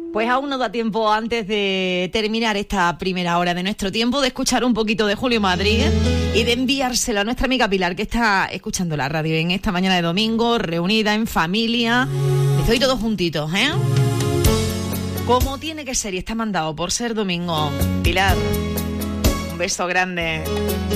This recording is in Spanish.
Pues aún nos da tiempo, antes de terminar esta primera hora de nuestro tiempo, de escuchar un poquito de Julio Madrid y de enviárselo a nuestra amiga Pilar, que está escuchando la radio en esta mañana de domingo, reunida en familia. Estoy todos juntitos, ¿eh? Como tiene que ser, y está mandado por ser domingo. Pilar, un beso grande.